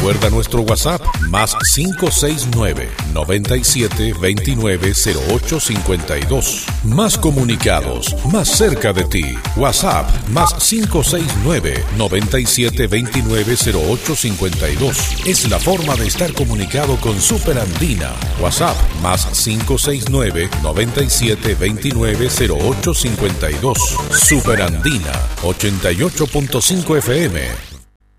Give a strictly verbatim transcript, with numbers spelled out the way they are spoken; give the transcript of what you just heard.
Recuerda nuestro WhatsApp, más cinco seis nueve, noventa y siete, veintinueve, cero ocho cincuenta y dos. Más comunicados, más cerca de ti. WhatsApp, más cinco seis nueve, noventa y siete, veintinueve, cero ocho cincuenta y dos. Es la forma de estar comunicado con Super Andina. WhatsApp, más cinco seis nueve, noventa y siete, veintinueve, cero ocho cincuenta y dos. Super Andina, ochenta y ocho punto cinco F M.